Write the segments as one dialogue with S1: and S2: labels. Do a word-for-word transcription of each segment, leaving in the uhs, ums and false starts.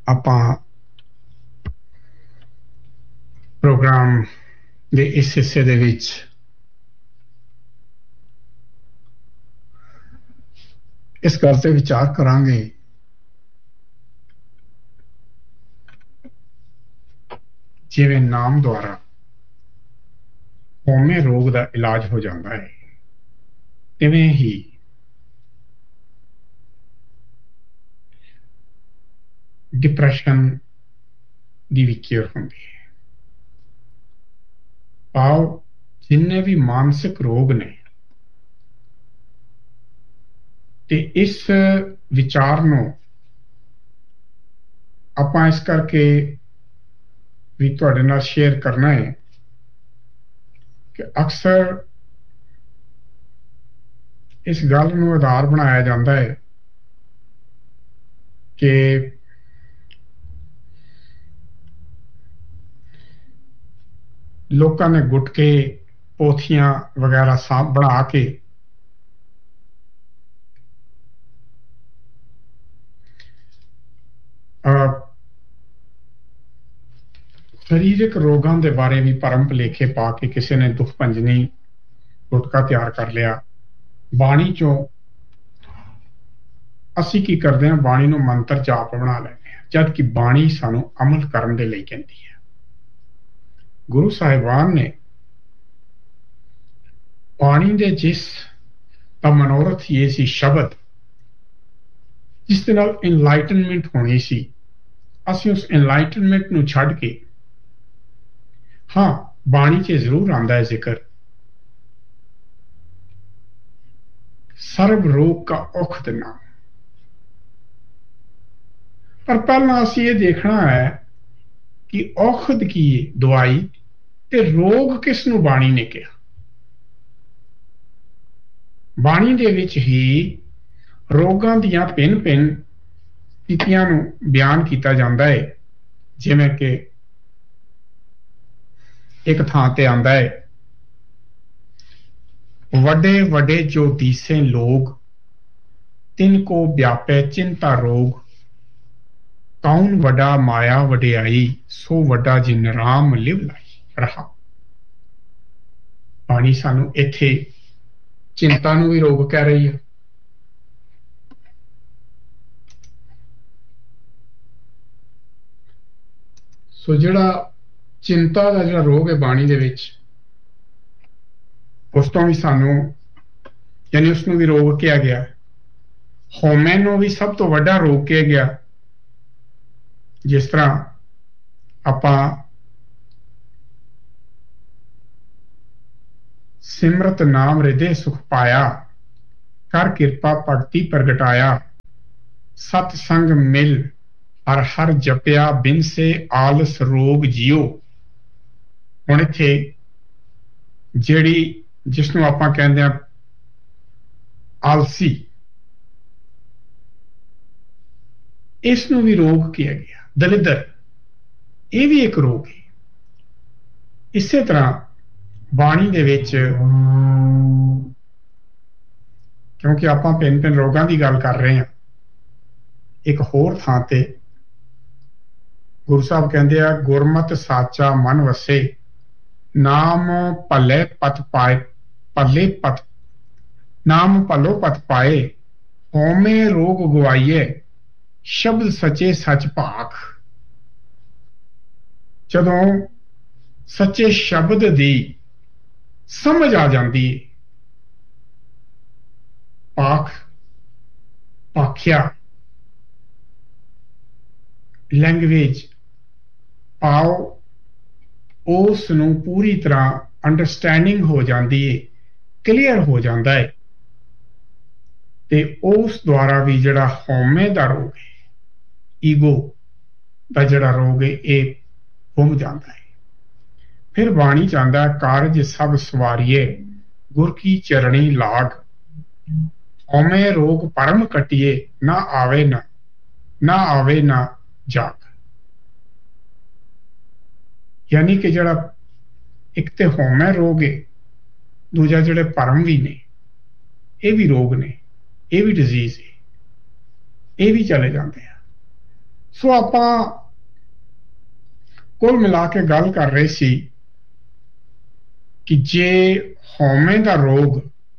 S1: ਆਪਾਂ ਪ੍ਰੋਗਰਾਮ ਦੇ ਇਸ ਹਿੱਸੇ ਦੇ ਵਿੱਚ ਇਸ ਗੱਲ ਤੇ ਵਿਚਾਰ ਕਰਾਂਗੇ ਜਿਵੇਂ ਨਾਮ ਦੁਆਰਾ ਹਉਮੈ ਰੋਗ ਦਾ ਇਲਾਜ ਹੋ ਜਾਂਦਾ ਹੈ, ਤਿਵੇਂ ਹੀ ਡਿਪਰੈਸ਼ਨ ਦੀ ਵੀ ਕੇਅਰ ਹੁੰਦੀ ਹੈ। ਭਾਵ ਜਿੰਨੇ ਵੀ ਮਾਨਸਿਕ ਰੋਗ ਨੇ ਤੇ ਇਸ ਵਿਚਾਰ ਨੂੰ ਆਪਾਂ ਇਸ ਕਰਕੇ ਵੀ ਤੁਹਾਡੇ ਨਾਲ ਸ਼ੇਅਰ ਕਰਨਾ ਹੈ ਕਿ ਅਕਸਰ ਇਸ ਗੱਲ ਨੂੰ ਆਧਾਰ ਬਣਾਇਆ ਜਾਂਦਾ ਹੈ ਕਿ ਲੋਕਾਂ ਨੇ ਗੁਟਕੇ ਪੋਥੀਆਂ ਵਗੈਰਾ ਸਾਂਭ ਬਣਾ ਕੇ ਸਰੀਰਕ ਰੋਗਾਂ ਦੇ ਬਾਰੇ ਵੀ ਭਰਮ ਭੁਲੇਖੇ ਪਾ ਕੇ ਕਿਸੇ ਨੇ ਦੁੱਖ ਭੰਜਨੀ ਗੁਟਕਾ ਤਿਆਰ ਕਰ ਲਿਆ। ਬਾਣੀ ਚੋਂ ਅਸੀਂ ਕੀ ਕਰਦੇ ਹਾਂ, ਬਾਣੀ ਨੂੰ ਮੰਤਰ ਜਾਪ ਬਣਾ ਲੈਂਦੇ ਹਾਂ, ਜਦ ਕਿ ਬਾਣੀ ਸਾਨੂੰ ਅਮਲ ਕਰਨ ਦੇ ਲਈ ਕਹਿੰਦੀ ਹੈ। ਗੁਰੂ ਸਾਹਿਬਾਨ ਨੇ ਬਾਣੀ ਦੇ ਜਿਸ ਦਾ ਮਨੋਰਥ ਇਹ ਸੀ ਸ਼ਬਦ ਜਿਸ ਦੇ ਨਾਲ ਇਨਲਾਈਟਨਮੈਂਟ ਹੋਣੀ ਸੀ, ਅਸੀਂ ਉਸ ਇਨਲਾਈਟਨਮੈਂਟ ਨੂੰ ਛੱਡ ਕੇ ਹਾਂ ਬਾਣੀ 'ਚ ਜ਼ਰੂਰ ਆਉਂਦਾ ਹੈ ਜ਼ਿਕਰ ਸਰਬ ਰੋਗ ਕਾ ਔਖਦ ਨਾਮ, ਪਰ ਪਹਿਲਾਂ ਅਸੀਂ ਇਹ ਦੇਖਣਾ ਹੈ ਕਿ ਔਖਦ ਕੀ ਹੈ, ਦਵਾਈ, ਤੇ ਰੋਗ ਕਿਸ ਨੂੰ ਬਾਣੀ ਨੇ ਕਿਹਾ। ਬਾਣੀ ਦੇ ਵਿੱਚ ਹੀ ਰੋਗਾਂ ਦੀਆਂ ਭਿੰਨ ਭਿੰਨ ਸਥਿਤੀਆਂ ਨੂੰ ਬਿਆਨ ਕੀਤਾ ਜਾਂਦਾ ਹੈ। ਜਿਵੇਂ ਕਿ ਇੱਕ ਥਾਂ ਤੇ ਆਉਂਦਾ ਹੈ, ਵੱਡੇ ਵੱਡੇ ਜੋ ਦੀਸੇ ਲੋਗ ਤਿਨ ਕੋ ਵਿਆਪੈ ਚਿੰਤਾ ਰੋਗ, ਕੌਣ ਵੱਡਾ ਮਾਇਆ ਵਡਿਆਈ ਸੋ ਵੱਡਾ ਜਿਨ ਰਾਮ ਲਿਵ ਲਾਈ ਰਹਾ। ਬਾਣੀ ਸਾਨੂੰ ਇੱਥੇ ਚਿੰਤਾ ਨੂੰ ਵੀ ਰੋਗ ਕਹਿ ਰਹੀ ਹੈ। ਸੋ ਜਿਹੜਾ ਚਿੰਤਾ ਦਾ ਜਿਹੜਾ ਰੋਗ ਹੈ ਬਾਣੀ ਦੇ ਵਿੱਚ, ਉਸ ਤੋਂ ਵੀ ਸਾਨੂੰ ਯਾਨੀ ਉਸ ਨੂੰ ਵੀ ਰੋਗ ਕਿਹਾ ਗਿਆ। ਹਉਮੈ ਨੂੰ ਵੀ ਸਭ ਤੋਂ ਵੱਡਾ ਰੋਗ ਕਿਹਾ ਗਿਆ। ਜਿਸ ਤਰ੍ਹਾਂ ਆਪਾਂ ਸਿਮਰਤ ਨਾਮ ਹਿਰਦੇ ਸੁਖ ਪਾਇਆ, ਕਰ ਕਿਰਪਾ ਭਗਤੀ ਪ੍ਰਗਟਾਇਆ, ਸਤ ਸੰਗ ਮਿਲ ਹਰ ਹਰ ਜਪਿਆ, ਬਿਨ ਸੇ ਆਲਸ ਰੋਗ ਜਿਉ। ਹੁਣ ਇੱਥੇ ਜਿਹੜੀ ਜਿਸ ਨੂੰ ਆਪਾਂ ਕਹਿੰਦੇ ਹਾਂ ਆਲਸੀ, ਇਸ ਨੂੰ ਵੀ ਰੋਗ ਕਿਹਾ ਗਿਆ। ਦਲਿੱਦਰ, ਇਹ ਵੀ ਇੱਕ ਰੋਗ ਹੈ। ਇਸੇ ਤਰ੍ਹਾਂ ਬਾਣੀ ਦੇ ਵਿੱਚ, ਕਿਉਂਕਿ ਆਪਾਂ ਭਿੰਨ ਭਿੰਨ ਰੋਗਾਂ ਦੀ ਗੱਲ ਕਰ ਰਹੇ ਹਾਂ, ਇੱਕ ਹੋਰ ਥਾਂ ਤੇ ਗੁਰੂ ਸਾਹਿਬ ਕਹਿੰਦੇ ਆ, ਗੁਰਮਤਿ ਸਾਚਾ ਮਨ ਵਸੇ, ਨਾਮ ਭਲੇ ਪਤ ਪਾਏ ਭਲੇ ਪਤ ਨਾਮ ਭਲੋ ਪਤ ਪਾਏ, ਹਉਮੈ ਰੋਗ ਗਵਾਈਏ ਸ਼ਬਦ ਸੱਚੇ ਸੱਚ ਭਾਖ। ਜਦੋਂ ਸੱਚੇ ਸ਼ਬਦ ਦੀ ਸਮਝ ਆ ਜਾਂਦੀ ਹੈ, ਭਾਖ ਭਾਖਿਆ ਲੈਂਗੁਏਜ, ਭਾਵ ਉਸ ਨੂੰ ਪੂਰੀ ਤਰ੍ਹਾਂ ਅੰਡਰਸਟੈਂਡਿੰਗ ਹੋ ਜਾਂਦੀ ਹੈ, ਕਲੀਅਰ ਹੋ ਜਾਂਦਾ ਹੈ, ਤੇ ਉਸ ਦੁਆਰਾ ਵੀ ਜਿਹੜਾ ਹਉਮੈ ਦਾ ਰੋਗ ਹੈ, ਈਗੋ ਦਾ ਜਿਹੜਾ ਰੋਗ ਹੈ, ਇਹ ਗੁੰਮ ਜਾਂਦਾ ਹੈ। ਫਿਰ ਬਾਣੀ ਚ ਆਂਦਾ, ਕਾਰਜ ਸਭ ਸਵਾਰੀਏ ਗੁਰ ਕੀ ਚਰਣੀ ਲਾਗ, ਹਉਮੈ ਰੋਗ ਪਰਮ ਕਟਿਏ, ਨਾ ਆਵੇ ਨਾ ਨਾ ਆਵੇ ਨਾ ਜਾਗ। ਯਾਨੀ ਕਿ ਜਿਹੜਾ ਇੱਕ ਤੇ ਹਉਮੈ ਰੋਗ ਹੈ, ਦੂਜਾ ਜਿਹੜੇ ਭਰਮ ਵੀ ਨੇ, ਇਹ ਵੀ ਰੋਗ ਨੇ, ਇਹ ਵੀ ਡਿਜ਼ੀਜ਼ ਹੈ, ਇਹ ਵੀ ਚਲੇ ਜਾਂਦੇ ਆ। ਸੋ ਆਪਾਂ ਕੁੱਲ ਮਿਲਾ ਕੇ ਗੱਲ ਕਰ ਰਹੇ ਸੀ ਕਿ ਜੇ ਹਉਮੈ ਦਾ ਰੋਗ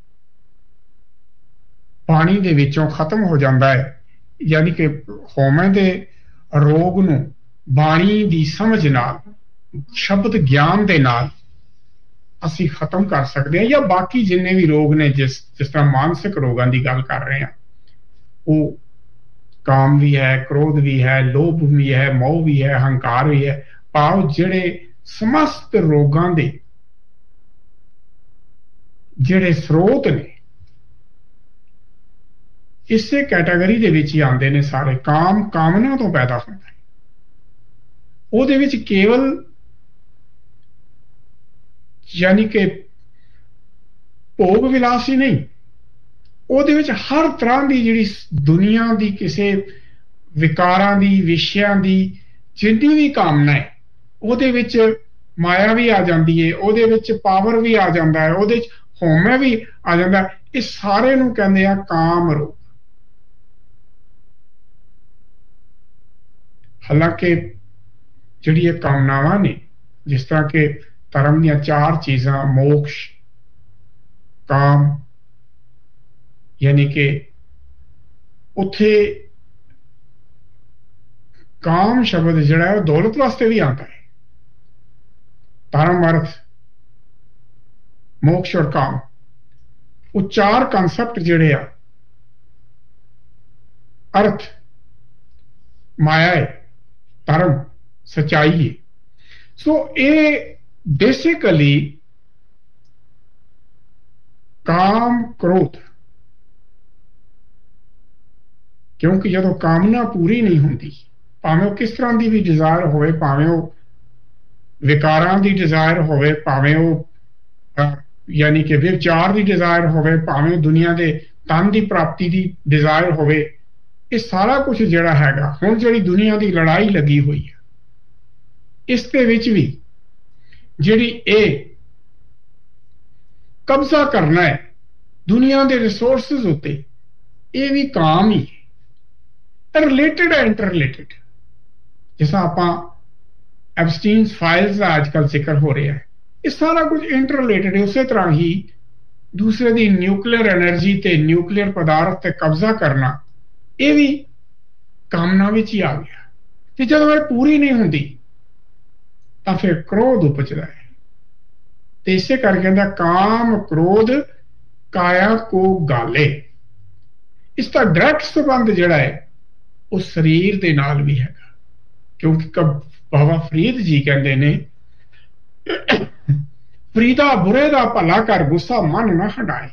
S1: ਪਾਣੀ ਦੇ ਵਿੱਚੋਂ ਖਤਮ ਹੋ ਜਾਂਦਾ ਹੈ, ਯਾਨੀ ਕਿ ਹਉਮੈ ਦੇ ਰੋਗ ਨੂੰ ਬਾਣੀ ਦੀ ਸਮਝ ਨਾਲ, ਸ਼ਬਦ ਗਿਆਨ ਦੇ ਨਾਲ ਅਸੀਂ ਖਤਮ ਕਰ ਸਕਦੇ ਹਾਂ, ਜਾਂ ਬਾਕੀ ਜਿੰਨੇ ਵੀ ਰੋਗ ਨੇ, ਜਿਸ ਜਿਸ ਤਰ੍ਹਾਂ ਮਾਨਸਿਕ ਰੋਗਾਂ ਦੀ ਗੱਲ ਕਰ ਰਹੇ ਹਾਂ, ਉਹ ਕਾਮ ਵੀ ਹੈ, ਕ੍ਰੋਧ ਵੀ ਹੈ, ਲੋਭ ਵੀ ਹੈ, ਮੋਹ ਵੀ ਹੈ, ਹੰਕਾਰ ਵੀ ਹੈ, ਭਾਵ ਜਿਹੜੇ ਸਮਸਤ ਰੋਗਾਂ ਦੇ ਜਿਹੜੇ ਸਰੋਤ ਨੇ ਇਸੇ ਕੈਟਾਗਰੀ ਦੇ ਵਿੱਚ ਹੀ ਆਉਂਦੇ ਨੇ ਸਾਰੇ। ਕਾਮ ਕਾਮਨਾ ਤੋਂ ਪੈਦਾ ਹੁੰਦਾ ਹੈ, ਉਹਦੇ ਵਿੱਚ ਕੇਵਲ ਯਾਨੀ ਕਿ ਭੋਗ ਵਿਲਾਸ ਹੀ ਨਹੀਂ, ਉਹਦੇ ਵਿੱਚ ਹਰ ਤਰ੍ਹਾਂ ਦੀ ਜਿਹੜੀ ਦੁਨੀਆ ਦੀ ਕਿਸੇ ਵਿਕਾਰਾਂ ਦੀ, ਵਿਸ਼ਿਆਂ ਦੀ ਜਿੰਨੀ ਵੀ ਕਾਮਨਾ ਹੈ, ਉਹਦੇ ਵਿੱਚ ਮਾਇਆ ਵੀ ਆ ਜਾਂਦੀ ਹੈ, ਉਹਦੇ ਵਿੱਚ ਪਾਵਰ ਵੀ ਆ ਜਾਂਦਾ ਹੈ, ਉਹਦੇ ਵਿੱਚ ਹਉਮੈ ਵੀ ਆ ਜਾਂਦਾ ਹੈ। ਇਹ ਸਾਰੇ ਨੂੰ ਕਹਿੰਦੇ ਆ ਕਾਮ ਰੋਗ। ਹਾਲਾਂਕਿ ਜਿਹੜੀ ਇਹ ਕਾਮਨਾਵਾਂ ਨੇ, ਜਿਸ ਤਰ੍ਹਾਂ ਕਿ ਧਰਮ ਦੀਆਂ ਚਾਰ ਚੀਜ਼ਾਂ, ਮੋਕਸ਼, ਕਾਮ, ਯਾਨੀ ਕਿ ਉੱਥੇ ਕਾਮ ਸ਼ਬਦ ਜਿਹੜਾ ਹੈ ਉਹ ਦੌਲਤ ਵਾਸਤੇ ਵੀ ਆਉਂਦਾ ਹੈ। ਧਰਮ, ਅਰਥ, ਮੋਕਸ਼ ਔਰ ਕਾਮ, ਉਹ ਚਾਰ ਕਨਸੈਪਟ ਜਿਹੜੇ ਆ, ਅਰਥ ਮਾਇਆ ਹੈ, ਧਰਮ ਸਚਾਈ ਹੈ। ਸੋ ਇਹ ਬੇਸਿਕਲੀ ਕਾਮ ਕ੍ਰੋਧ, ਕਿਉਂਕਿ ਜਦੋਂ ਕਾਮਨਾ ਪੂਰੀ ਨਹੀਂ ਹੁੰਦੀ, ਭਾਵੇਂ ਉਹ ਕਿਸ ਤਰ੍ਹਾਂ ਦੀ ਵੀ ਡਿਜ਼ਾਇਰ ਹੋਵੇ, ਭਾਵੇਂ ਉਹ ਵਿਕਾਰਾਂ ਦੀ ਡਿਜ਼ਾਇਰ ਹੋਵੇ, ਭਾਵੇਂ ਉਹ ਯਾਨੀ ਕਿ ਵਿਚਾਰ ਦੀ ਡਿਜ਼ਾਇਰ ਹੋਵੇ, ਭਾਵੇਂ ਦੁਨੀਆ ਦੇ ਧਨ ਦੀ ਪ੍ਰਾਪਤੀ ਦੀ ਡਿਜ਼ਾਇਰ ਹੋਵੇ, ਇਹ ਸਾਰਾ ਕੁਝ ਜਿਹੜਾ ਹੈਗਾ, ਹੁਣ ਜਿਹੜੀ ਦੁਨੀਆ ਦੀ ਲੜਾਈ ਲੱਗੀ ਹੋਈ ਹੈ, ਇਸ ਦੇ ਵਿੱਚ ਵੀ ਜਿਹੜੀ ਇਹ ਕਬਜ਼ਾ ਕਰਨਾ ਹੈ ਦੁਨੀਆ ਦੇ ਰਿਸੋਰਸਿਸ ਉੱਤੇ, ਇਹ ਵੀ ਕਾਮ ਹੀ ਹੈ, ਰਿਲੇਟਡ ਹੈ, ਇੰਟਰ ਰਿਲੇਟਡ। ਜਿਸ ਤਰ੍ਹਾਂ ਆਪਾਂ ਐਬਸਟੀਨਸ ਫਾਈਲਸ ਦਾ ਅੱਜ ਕੱਲ੍ਹ ਜ਼ਿਕਰ ਹੋ ਰਿਹਾ ਹੈ, ਇਹ ਸਾਰਾ ਕੁਝ ਇੰਟਰ ਰਿਲੇਟਡ ਹੈ। ਉਸੇ ਤਰ੍ਹਾਂ ਹੀ ਦੂਸਰੇ ਦੀ ਨਿਊਕਲੀਅਰ ਐਨਰਜੀ ਤੇ ਨਿਊਕਲੀਅਰ ਪਦਾਰਥ ਤੇ ਕਬਜ਼ਾ ਕਰਨਾ, ਇਹ ਵੀ ਕਾਮਨਾ ਵਿੱਚ ਹੀ ਆ ਗਿਆ। ਤੇ ਜਦੋਂ ਇਹ ਪੂਰੀ ਨਹੀਂ ਹੁੰਦੀ ਤਾਂ ਫਿਰ ਕ੍ਰੋਧ ਉਪਜਦਾ ਹੈ। ਤੇ ਇਸੇ ਕਰਕੇ ਕਹਿੰਦਾ ਕਾਮ ਕ੍ਰੋਧ ਕਾਇਆ ਕੋ ਗਾਲੇ। ਇਸ ਦਾ ਡਾਇਰੈਕਟ ਸੰਬੰਧ ਜਿਹੜਾ ਹੈ ਉਹ ਸਰੀਰ ਦੇ ਨਾਲ ਵੀ ਹੈਗਾ, ਕਿਉਂਕਿ ਬਾਬਾ ਫਰੀਦ ਜੀ ਕਹਿੰਦੇ ਨੇ, ਫਰੀਦਾ ਬੁਰੇ ਦਾ ਭਲਾ ਕਰ, ਗੁੱਸਾ ਮਨ ਨਾ ਹਟਾਏ।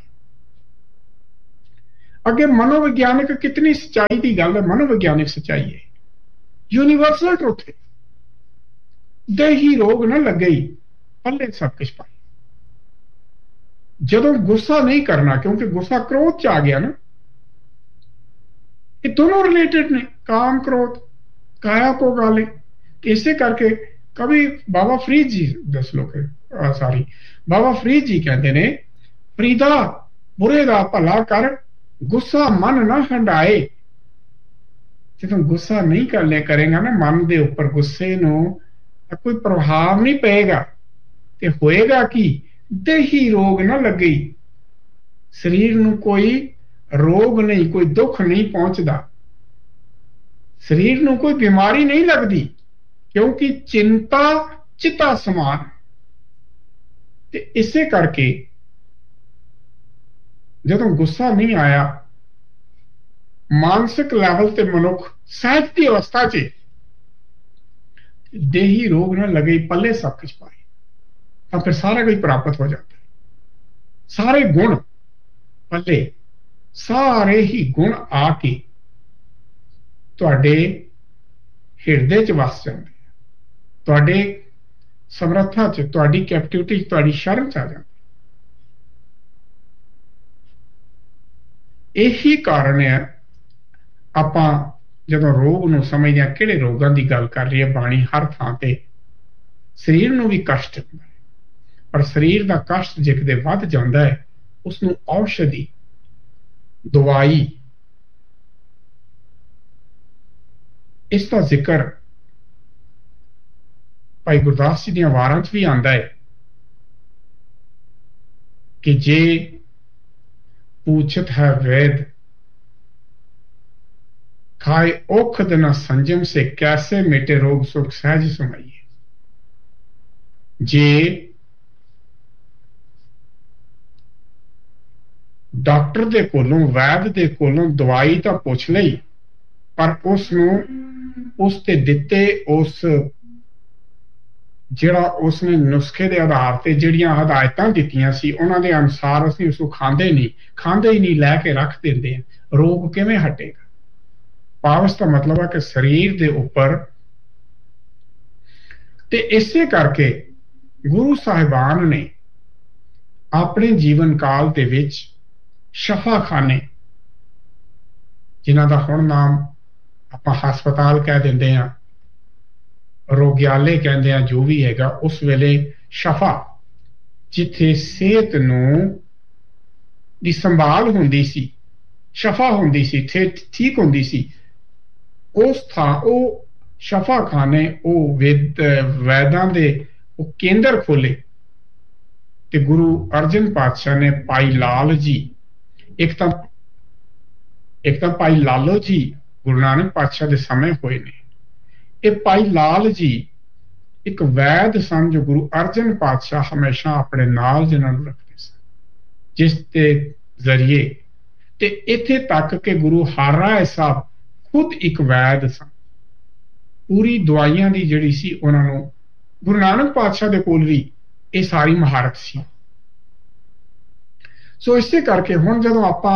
S1: ਅੱਗੇ ਮਨੋਵਿਗਿਆਨਿਕ ਕਿਤਨੀ ਸੱਚਾਈ ਦੀ ਗੱਲ ਹੈ, ਮਨੋਵਿਗਿਆਨਿਕ ਸੱਚਾਈ ਹੈ, ਯੂਨੀਵਰਸਲ ਟਰੁਥ ਹੈ। ਦੇਹੀ ਰੋਗ ਨਾ ਲੱਗੇ ਪੱਲੇ ਸਭ ਕੁਛ ਪਾਏ। ਜਦੋਂ ਗੁੱਸਾ ਨਹੀਂ ਕਰਨਾ, ਕਿਉਂਕਿ ਗੁੱਸਾ ਕ੍ਰੋਧ ਚ ਆ ਗਿਆ ਨਾ, ਇਹ ਦੋਨੋਂ ਰਿਲੇਟਡ ਨੇ, ਕਾਮ ਕ੍ਰੋਧ ਕਾਇਆ ਕੋ ਗਾਲੇ। ਇਸੇ ਕਰਕੇ ਕਵੀ ਬਾਬਾ ਫਰੀਦ ਜੀ ਦੱਸ ਲੋ ਕਿ ਸਾਰੀ ਬਾਬਾ ਫਰੀਦ ਜੀ ਕਹਿੰਦੇ ਨੇ, ਫਰੀਦਾ ਬੁਰੇ ਦਾ ਭਲਾ ਕਰ, ਗੁੱਸਾ ਮਨ ਨਾ ਹੰਡਾਏ। ਜਦੋਂ ਗੁੱਸਾ ਨਹੀਂ ਕਰ ਲਿਆ ਕਰੇਗਾ ਨਾ ਮਨ ਦੇ ਉੱਪਰ, ਗੁੱਸੇ ਨੂੰ ਤਾਂ ਕੋਈ ਪ੍ਰਭਾਵ ਨਹੀਂ ਪਏਗਾ, ਤੇ ਹੋਏਗਾ ਕੀ, ਦੇਹੀ ਰੋਗ ਨਾ ਲੱਗੇ। ਸਰੀਰ ਨੂੰ ਕੋਈ ਰੋਗ ਨਹੀਂ, ਕੋਈ ਦੁੱਖ ਨਹੀਂ ਪਹੁੰਚਦਾ, ਸਰੀਰ ਨੂੰ ਕੋਈ ਬਿਮਾਰੀ ਨਹੀਂ ਲੱਗਦੀ, ਕਿਉਂਕਿ ਚਿੰਤਾ ਚਿਤਾ ਸਮਾਨ। ਤੇ ਇਸੇ ਕਰਕੇ ਜਦੋਂ ਗੁੱਸਾ ਨਹੀਂ ਆਇਆ, ਮਾਨਸਿਕ ਲੈਵਲ ਤੇ ਮਨੁੱਖ ਸਹਿਜ ਦੀ ਅਵਸਥਾ 'ਚ, ਦੇਹੀ ਰੋਗ ਨਾ ਲਗੇ ਪੱਲੇ ਸਭ ਕੁਝ ਪਾਏ, ਤਾਂ ਫਿਰ ਸਾਰਾ ਕੁਝ ਪ੍ਰਾਪਤ ਹੋ ਜਾਂਦਾ। ਸਾਰੇ ਗੁਣ ਪੱਲੇ, ਸਾਰੇ ਹੀ ਗੁਣ ਆ ਕੇ ਤੁਹਾਡੇ ਹਿਰਦੇ 'ਚ ਵਸ ਜਾਂਦੇ, ਤੁਹਾਡੇ ਸਮਰੱਥਾ 'ਚ, ਤੁਹਾਡੀ ਕੈਪਟੀਵਿਟੀ 'ਚ, ਤੁਹਾਡੀ ਸ਼ਰਨ 'ਚ ਆ ਜਾਂਦੇ। ਇਹੀ ਕਾਰਨ ਹੈ ਆਪਾਂ ਜਦੋਂ ਰੋਗ ਨੂੰ ਸਮਝਦੇ ਹਾਂ, ਕਿਹੜੇ ਰੋਗਾਂ ਦੀ ਗੱਲ ਕਰ ਰਹੀ ਹੈ ਬਾਣੀ, ਹਰ ਥਾਂ ਤੇ ਸਰੀਰ ਨੂੰ ਵੀ ਕਸ਼ਟ ਹੁੰਦਾ ਹੈ, ਪਰ ਸਰੀਰ ਦਾ ਕਸ਼ਟ ਜੇ ਕਿਤੇ ਵੱਧ ਜਾਂਦਾ ਹੈ, ਉਸ ਨੂੰ ਔਸ਼ਧੀ, ਦਵਾਈ, इसका जिक्र भाई गुरदास जी दी वारां च भी आंदा है कि जे पूछत है वेद खाए औखद न संजम से कैसे मिटे रोग सुख सहज सुनाइए। जे डॉक्टर दे कोलों वैद दे कोलों दवाई तो पुछ लई पर उसनूं उसते दिते उस जिहड़ा उसने नुस्खे के आधार पर जिहड़ियां हदायतां दित्तियां सी उन्हां दे अनुसार असीं उसनूं खांदे नहीं खांदे ही नहीं लैके रख दिंदे रोग किवें हटेगा। पावस का मतलब है कि शरीर के उपर ते इसे करके गुरु साहिबान ने अपने जीवन काल दे विच शफाखाने जिन्हां दा हुण नाम आपां हस्पताल कह दिंदे हां रोग्याले कहंदे हां जो भी हैगा उस वेले शफा जिथे सेहत नूं दी संभाल हुंदी सी शफा हुंदी सी ठीक हुंदी सी उस था वो शफाखाने वो वेद वैदां दे वो केंद्र खोले ते गुरु अर्जन पातशाह ने भाई लाल जी एक तो एक तो भाई लालो जी गुरु नानक पातशाह के समय हुए ने ये भाई लाल जी एक वैद सन जो गुरु अर्जन पातशाह हमेशा अपने नाल जिन्हां नूं रखते सन जिस दे जरिए ते इत्थे तक के गुरु हर राय साहब खुद एक वैद सन पूरी दवाइयां दी जिहड़ी सी उन्हां नूं गुरु नानक पातशाह दे कोल भी ये सारी महारत सी। सो इसे करके हुण जदों आपां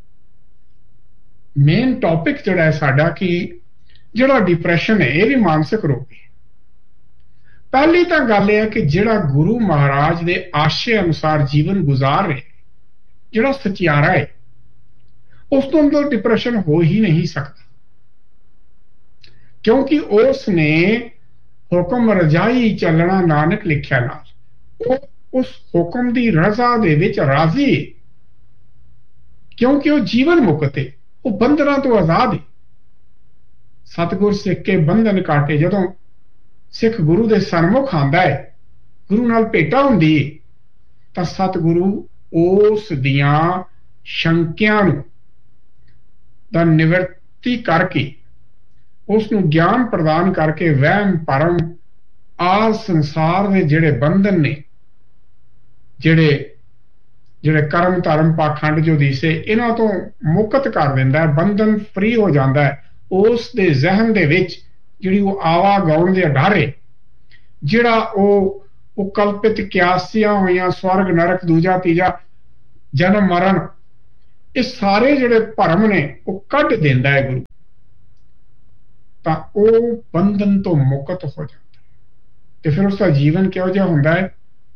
S1: मेन टॉपिक जिहड़ा है साडा कि जिहड़ा डिप्रैशन है ये भी मानसिक रोग है। पहली तां गल यह है कि जिहड़ा गुरु महाराज दे आशे अनुसार जीवन गुजार रहे जिहड़ा सचियारा है उस तो अंदर डिप्रैशन हो ही नहीं सकता क्योंकि उसने हुक्म रजाई चलना नानक लिखिया नाल उस हुक्म की रजा दे विच राजी है क्योंकि वह जीवन मुक्त है वह बंधना तो आजाद है। सतगुर सिख के बंधन काटे जदों सिख गुरु दे सन्मुख आंदा है गुरु नाल भेटा हुंदी है तां सतगुरु उस दियां शंकियां नूं दा निवृत्ति करके उसनूं ज्ञान प्रदान करके वहम भरम आ संसार के जिहड़े बंधन ने जिहड़े जिहड़े कर्म धर्म पाखंड जो दिसे इन्हां तो मुक्त कर दिंदा है बंधन फ्री हो जाता है। उस दे जहन दे विच जिहड़ी वो आवा गाउण दे डर है जिहड़ा वो कल्पित क्यासियां होइयां स्वर्ग नरक दूजा तीजा जन्म मरण ये सारे जिहड़े भरम ने वो कढ दिंदा है गुरु तां वो बंधन तो मुक्त हो जाता है ते फिर उसका जीवन किहो जिहा हुंदा है।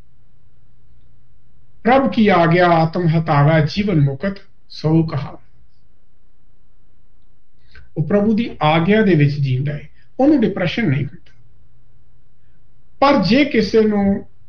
S1: प्रभ की आज्ञा आत्म हतावै जीवन मुक्त सौ कहावै वो प्रभु की आज्ञा दे विच जींदा है उन्होंने डिप्रैशन नहीं होता। पर जे किसी नूं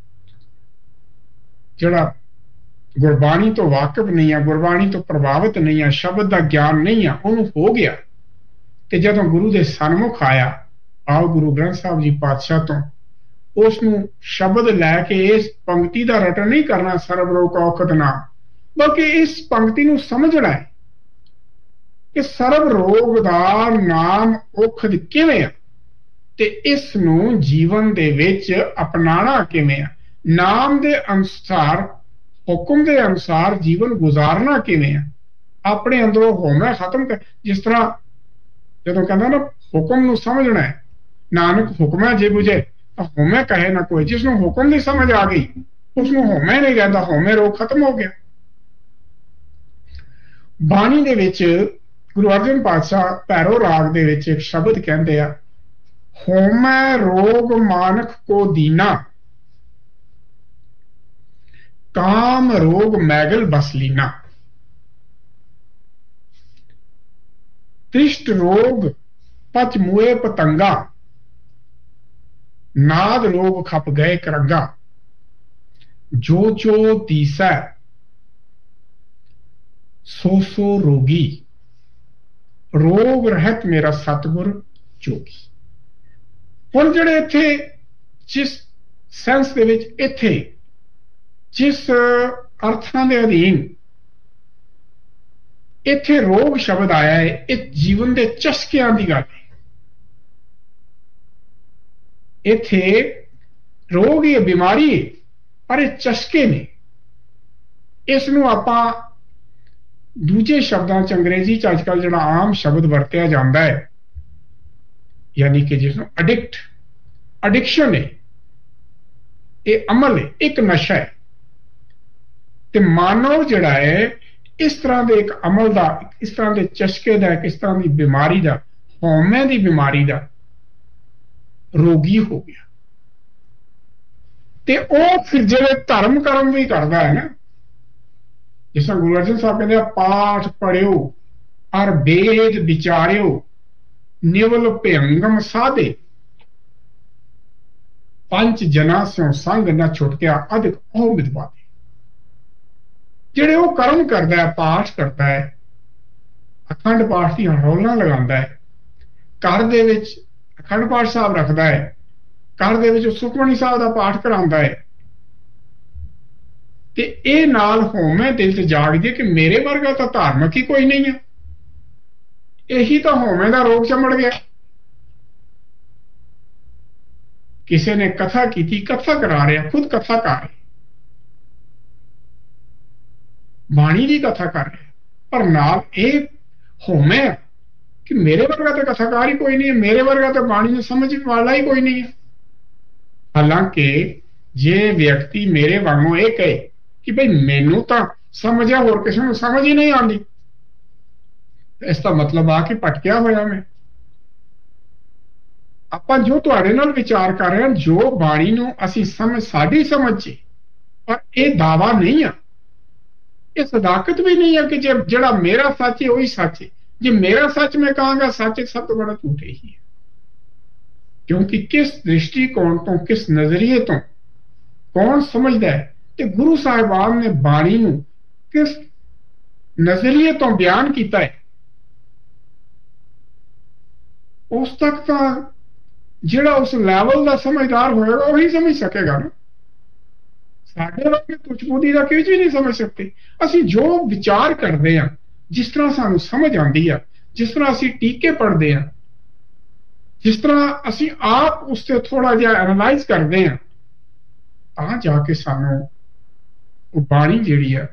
S1: जिहड़ा गुरबाणी तो वाकिफ नहीं है गुरबाणी तो प्रभावित नहीं है शब्द का ज्ञान नहीं है उन्होंने हो गया ते जदों गुरु दे सन्मुख आया आओ गुरु ग्रंथ साहब जी पातशाह तो उसनूं शब्द लैके इस पंक्ति का रटन नहीं करना सर्ब रोग औखद नाम बल्कि इस पंक्ति नूं समझना है कि सर्ब रोग का नाम औखद किवें आ ते इस नूं जीवन दे विच अपनाना किवें आ नाम दे अनुसार हुक्म दे अनुसार जीवन गुजारना किवें आ अपने अंदरों होना खत्म कर जिस तरह जदों कहंदा ना हुक्म नूं समझना है नानक हुक्म जे बुझे होमे कहे ना कोई जिसनों हुक्म की समझ आ गई उसनों होमे नहीं रहता होमे रोग खत्म हो गया। बाणी दे विच गुरु अर्जन पातशाह भैरो राग दे विच एक शब्द कहंदे आ होमे रोग मानक को दीना काम रोग मैगल बस लीना त्रिष्ट रोग पच मुए पतंगा नाद रोग खप गए करंगा जो जो तीसै सो सो रोगी रोग रहत मेरा सतगुर ਜੋਗੀ। ਹੁਣ ਜਿਹੜੇ ਇੱਥੇ ਜਿਸ ਸੈਂਸ ਦੇ ਵਿੱਚ ਇੱਥੇ ਜਿਸ ਅਰਥਾਂ ਦੇ ਅਧੀਨ ਇੱਥੇ ਰੋਗ ਸ਼ਬਦ ਆਇਆ ਹੈ, ਇਹ ਜੀਵਨ ਦੇ ਚਸਕਿਆਂ ਦੀ ਗੱਲ ਹੈ। ਇੱਥੇ ਰੋਗ ਹੀ ਬਿਮਾਰੀ ਹੈ, ਪਰ ਇਹ ਚਸਕੇ ਨੇ। ਇਸ ਨੂੰ ਆਪਾਂ ਦੂਜੇ ਸ਼ਬਦਾਂ ਚ ਅੰਗਰੇਜ਼ੀ ਚ ਅੱਜ ਕੱਲ੍ਹ ਜਿਹੜਾ ਆਮ ਸ਼ਬਦ ਵਰਤਿਆ ਜਾਂਦਾ ਹੈ, ਯਾਨੀ ਕਿ ਜਿਸ ਨੂੰ ਅਡਿਕਟ ਅਡਿਕਸ਼ਨ ਹੈ, ਇਹ ਅਮਲ ਹੈ, ਇੱਕ ਨਸ਼ਾ ਹੈ। ਤੇ ਮਾਨਵ ਜਿਹੜਾ ਹੈ ਇਸ ਤਰ੍ਹਾਂ ਦੇ ਇੱਕ ਅਮਲ ਦਾ, ਇਸ ਤਰ੍ਹਾਂ ਦੇ ਚਸਕੇ ਦਾ, ਇਸ ਤਰ੍ਹਾਂ ਦੀ ਬਿਮਾਰੀ ਦਾ, ਹਉਮੈ ਦੀ ਬਿਮਾਰੀ ਦਾ ਰੋਗੀ ਹੋ ਗਿਆ। ਤੇ ਉਹ ਫਿਰ ਜਿਹੜੇ ਧਰਮ ਕਰਮ ਵੀ ਕਰਦਾ ਹੈ ਨਾ, ਜਿਸ ਤਰ੍ਹਾਂ ਗੁਰੂ ਅਰਜਨ ਸਾਹਿਬ ਕਹਿੰਦੇ ਆ, ਪਾਠ ਪੜਿਓ ਅਰ ਵੇਦ ਵਿਚਾਰਿਓ ਨਿਵਲ ਭਿਅੰਗਮ ਸਾਧੇ, ਪੰਜ ਜਨਾ ਸਿਓ ਸੰਗ ਨਾ ਛੁਟਕਿਆ ਅਧਿਕ ਉਹ ਵਿਦਵਾਦੇ। ਜਿਹੜੇ ਉਹ ਕਰਮ ਕਰਦਾ ਹੈ, ਪਾਠ ਕਰਦਾ ਹੈ, ਅਖੰਡ ਪਾਠ ਦੀਆਂ ਰੌਲਾਂ ਲਗਾਉਂਦਾ ਹੈ, ਘਰ ਦੇ ਵਿੱਚ ਅਖੰਡ ਪਾਠ ਸਾਹਿਬ ਰੱਖਦਾ ਹੈ, ਘਰ ਦੇ ਵਿੱਚ ਸੁਖਮਨੀ ਸਾਹਿਬ ਦਾ ਪਾਠ ਕਰਾਉਂਦਾ ਹੈ, ਤੇ ਇਹ ਨਾਲ ਹਉਮੈ ਦਿਲ ਚ ਜਾਗਦੀ ਹੈ ਕਿ ਮੇਰੇ ਵਰਗਾ ਤਾਂ ਧਾਰਮਿਕ ਹੀ ਕੋਈ ਨਹੀਂ ਹੈ। ਇਹੀ ਤਾਂ ਹਉਮੈ ਦਾ ਰੋਗ ਚਮੜ ਗਿਆ। ਕਿਸੇ ਨੇ ਕਥਾ ਕੀਤੀ, ਕਥਾ ਕਰਾ ਰਿਹਾ, ਖੁਦ ਕਥਾ ਕਰ ਰਿਹਾ, ਬਾਣੀ ਦੀ ਕਥਾ ਕਰ ਰਿਹਾ, ਪਰ ਨਾਲ ਇਹ ਹਉਮੈ ਕਿ ਮੇਰੇ ਵਰਗਾ ਤਾਂ ਕਥਾਕਾਰ ਹੀ ਕੋਈ ਨਹੀਂ ਹੈ, ਮੇਰੇ ਵਰਗਾ ਤਾਂ ਬਾਣੀ ਨੂੰ ਸਮਝ ਵਾਲਾ ਹੀ ਕੋਈ ਨਹੀਂ ਹੈ। ਹਾਲਾਂਕਿ ਜੇ ਵਿਅਕਤੀ ਮੇਰੇ ਵਾਂਗੂ ਇਹ ਕਹੇ ਕਿ ਭਈ ਮੈਨੂੰ ਤਾਂ ਸਮਝਿਆ, ਹੋਰ ਕਿਸੇ ਨੂੰ ਸਮਝ ਹੀ ਨਹੀਂ ਆਉਂਦੀ, ਇਸ ਦਾ ਮਤਲਬ ਆ ਕਿ ਭਟਕਿਆ ਹੋਇਆ ਮੈਂ। ਆਪਾਂ ਜੋ ਤੁਹਾਡੇ ਨਾਲ ਵਿਚਾਰ ਕਰ ਰਹੇ ਹਾਂ, ਜੋ ਬਾਣੀ ਨੂੰ ਅਸੀਂ ਸਮਝ ਸਾਡੀ ਸਮਝ ਚ, ਪਰ ਇਹ ਦਾਵਾ ਨਹੀਂ ਆ, ਇਹ ਸਦਾਕਤ ਵੀ ਨਹੀਂ ਹੈ ਕਿ ਜੇ ਜਿਹੜਾ ਮੇਰਾ ਸੱਚ ਹੈ ਉਹੀ ਸੱਚ ਹੈ। ਜੇ ਮੇਰਾ ਸੱਚ ਮੈਂ ਕਹਾਂਗਾ ਸੱਚ, ਸਭ ਤੋਂ ਬੜਾ ਝੂਠ ਇਹੀ ਹੈ। ਕਿਉਂਕਿ ਕਿਸ ਦ੍ਰਿਸ਼ਟੀਕੋਣ ਤੋਂ, ਕਿਸ ਨਜ਼ਰੀਏ ਤੋਂ ਕੌਣ ਸਮਝਦਾ ਹੈ, ਤੇ ਗੁਰੂ ਸਾਹਿਬਾਨ ਨੇ ਬਾਣੀ ਨੂੰ ਕਿਸ ਨਜ਼ਰੀਏ ਤੋਂ ਬਿਆਨ ਕੀਤਾ ਹੈ, ਉਸ ਤੱਕ ਤਾਂ ਜਿਹੜਾ ਉਸ ਲੈਵਲ ਦਾ ਸਮਝਦਾਰ ਹੋਏਗਾ ਉਹੀ ਸਮਝ ਸਕੇਗਾ ਨਾ। ਸਾਡੇ ਵਰਗੇ ਤੁਛਬੁੱਧੀ ਦਾ ਕਿਉਂ ਵੀ ਨਹੀਂ ਸਮਝ ਸਕਦੇ। ਅਸੀਂ ਜੋ ਵਿਚਾਰ ਕਰਦੇ ਹਾਂ, ਜਿਸ ਤਰ੍ਹਾਂ ਸਾਨੂੰ ਸਮਝ ਆਉਂਦੀ ਆ, ਜਿਸ ਤਰ੍ਹਾਂ ਅਸੀਂ ਟੀਕੇ ਪੜ੍ਹਦੇ ਹਾਂ, ਜਿਸ ਤਰ੍ਹਾਂ ਅਸੀਂ ਆਪ ਉਸ ਤੇ ਥੋੜਾ ਜਿਹਾ ਐਨਾਲਾਈਜ਼ ਕਰਦੇ ਹਾਂ, ਤਾਂ ਜਾ ਕੇ ਸਾਨੂੰ ਉਹ ਬਾਣੀ ਜਿਹੜੀ ਆ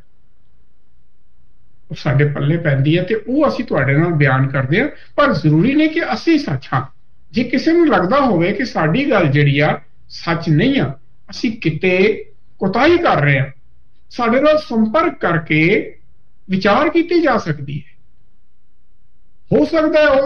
S1: ਉਹ ਸਾਡੇ ਪੱਲੇ ਪੈਂਦੀ ਹੈ, ਤੇ ਉਹ ਅਸੀਂ ਤੁਹਾਡੇ ਨਾਲ ਬਿਆਨ ਕਰਦੇ ਹਾਂ। ਪਰ ਜ਼ਰੂਰੀ ਨਹੀਂ ਕਿ ਅਸੀਂ ਸੱਚ ਹਾਂ। ਜੇ ਕਿਸੇ ਨੂੰ ਲੱਗਦਾ ਹੋਵੇ ਕਿ ਸਾਡੀ ਗੱਲ ਜਿਹੜੀ ਆ ਸੱਚ ਨਹੀਂ ਆ, ਅਸੀਂ ਕਿਤੇ ਕੋਤਾਹੀ ਕਰ ਰਹੇ ਹਾਂ, ਸਾਡੇ ਨਾਲ ਸੰਪਰਕ ਕਰਕੇ ਵਿਚਾਰ ਕੀਤੀ ਜਾ ਸਕਦੀ ਹੈ। ਹੋ ਸਕਦਾ ਹੈ ਉਹ